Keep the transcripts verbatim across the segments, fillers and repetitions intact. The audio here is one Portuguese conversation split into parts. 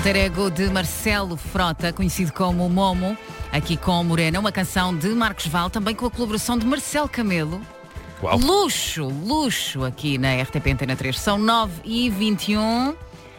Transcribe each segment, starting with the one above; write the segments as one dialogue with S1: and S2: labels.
S1: Alter Ego de Marcelo Frota, conhecido como Momo, aqui com Morena, uma canção de Marcos Val, também com a colaboração de Marcelo Camelo.
S2: Uau.
S1: Luxo, luxo aqui na R T P Antena três. São nove e vinte e um.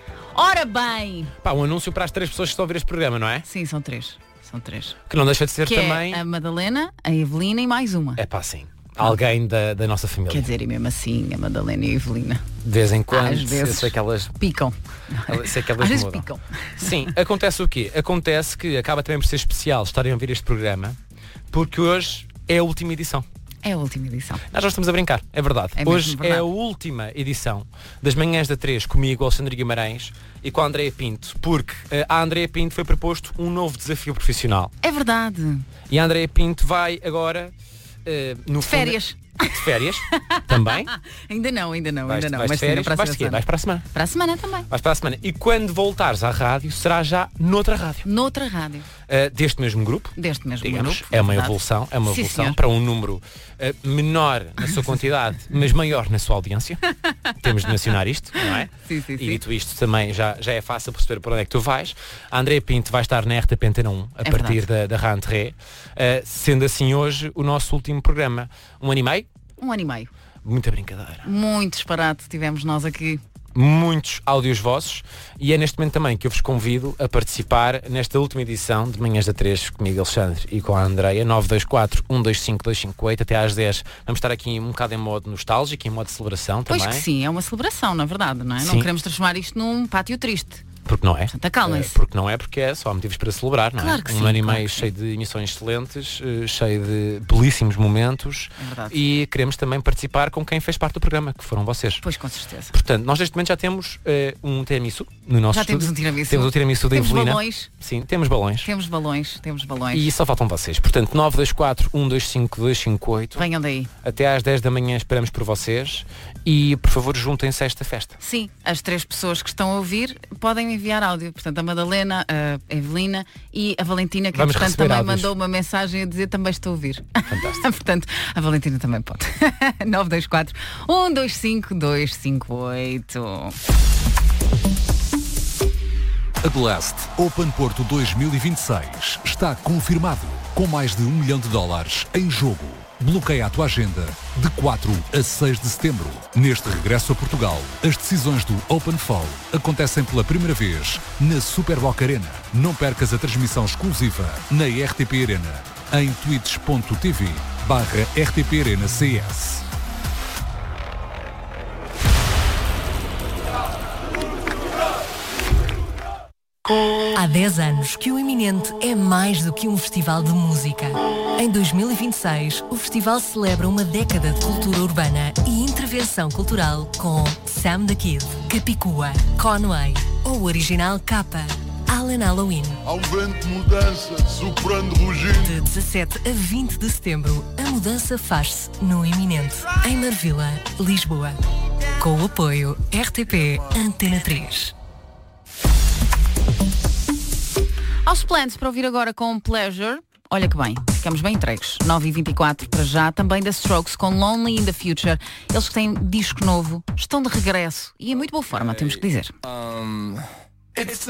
S1: Ora bem!
S2: Pá, um anúncio para as três pessoas que estão a ouvir este programa, não é?
S1: Sim, são três. São três.
S2: Que não deixa de ser
S1: que
S2: também...
S1: é a Madalena, a Evelina e mais uma.
S2: É pá, sim. Alguém da, da nossa família.
S1: Quer dizer, e mesmo assim, a Madalena e a Evelina.
S2: De vez em quando,
S1: às vezes
S2: eu sei que elas...
S1: picam.
S2: Eu sei que elas
S1: Às vezes
S2: mudam.
S1: picam.
S2: Sim, acontece o quê? Acontece que acaba também por ser especial estarem a ouvir este programa, porque hoje é a última edição.
S1: É a última edição.
S2: Nós já estamos a brincar, é verdade.
S1: É
S2: Hoje
S1: verdade.
S2: é a última edição das Manhãs da três comigo, Alexandre Guimarães, e com a Andreia Pinto, porque uh, à Andreia Pinto foi proposto um novo desafio profissional.
S1: É verdade.
S2: E a Andreia Pinto vai agora uh, no
S1: De férias.
S2: Fundo, de férias também.
S1: Ainda não, ainda não,
S2: Vais,
S1: ainda não.
S2: vais de
S1: Mas sim,
S2: férias,
S1: na próxima
S2: vais de quê?
S1: semana.
S2: Vais para a semana.
S1: Para a semana também.
S2: Vais para a semana. E quando voltares à rádio, será já noutra rádio.
S1: Noutra rádio.
S2: Uh, deste mesmo grupo.
S1: Deste mesmo
S2: Digamos,
S1: grupo.
S2: é uma
S1: verdade.
S2: evolução, é uma
S1: Sim,
S2: evolução
S1: senhor.
S2: para um número uh, menor na sua quantidade, mas maior na sua audiência. Temos de mencionar isto, não é?
S1: Sim, sim,
S2: E
S1: sim.
S2: dito isto também já, já é fácil perceber para onde é que tu vais. A Andreia Pinto vai estar na R T P Antena um a
S1: É
S2: partir da, da Rentrée, uh, sendo assim hoje o nosso último programa. Um ano e meio,
S1: Um ano e meio.
S2: muita brincadeira.
S1: Muito disparate tivemos nós aqui.
S2: Muitos áudios vossos e é neste momento também que eu vos convido a participar nesta última edição de Manhãs da três comigo, Alexandre, e com a Andreia. Nove dois quatro, um dois cinco, dois cinco oito até às dez. Vamos estar aqui um bocado em modo nostálgico, em modo de celebração também.
S1: Pois que sim, é uma celebração, na verdade, não é? Não
S2: Sim.
S1: queremos transformar isto num pátio triste.
S2: Porque não é.
S1: Portanto, acalmem-se.
S2: Eh, Porque não é, porque é só há motivos para celebrar, não é?
S1: Claro que
S2: um
S1: sim,
S2: ano e
S1: claro
S2: meio
S1: que
S2: cheio de emissões excelentes, eh, cheio de belíssimos momentos.
S1: É verdade.
S2: E queremos também participar com quem fez parte do programa, que foram vocês.
S1: Pois, com certeza.
S2: Portanto, nós neste momento já temos eh, um tiramisu no nosso
S1: Já temos
S2: estúdio.
S1: um tiramisu.
S2: Temos o tiramisu da
S1: Temos
S2: Evelina.
S1: balões.
S2: Sim, temos balões.
S1: Temos balões, temos balões.
S2: E só faltam vocês. Portanto, nove dois quatro, um dois cinco, dois cinco oito.
S1: Venham daí.
S2: Até às dez da manhã esperamos por vocês. E, por favor, juntem-se a esta festa.
S1: Sim, as três pessoas que estão a ouvir podem enviar áudio. Portanto, a Madalena, a Evelina e a Valentina, que
S2: Vamos
S1: portanto
S2: receber
S1: também
S2: áudios.
S1: mandou uma mensagem a dizer também estou a ouvir.
S2: Fantástico.
S1: Portanto, a Valentina também pode. nove dois quatro, um dois cinco, dois cinco oito.
S3: A Blast Open Porto dois mil e vinte e seis está confirmado, com mais de um milhão de dólares em jogo. Bloqueia a tua agenda de quatro a seis de setembro. Neste regresso a Portugal, as decisões do Open Fall acontecem pela primeira vez na Superboc Arena. Não percas a transmissão exclusiva na R T P Arena em twitch ponto tv barra R T P Arena C S.
S4: Há dez anos que o Iminente é mais do que um festival de música. Em dois mil e vinte e seis, o festival celebra uma década de cultura urbana e intervenção cultural com Sam the Kid, Capicua, Conway, ou o original Kappa, Alan Halloween.
S5: Há um vento de mudança, superando rugido.
S4: De dezassete a vinte de setembro, a mudança faz-se no Iminente, em Marvila, Lisboa. Com o apoio R T P Antena três.
S1: Aos planos para ouvir agora com Pleasure. Olha que bem, ficamos bem entregues. nove e vinte e quatro para já. Também da Strokes com Lonely in the Future. Eles que têm disco novo, estão de regresso. E em muito boa forma, temos que dizer.
S6: Um, it's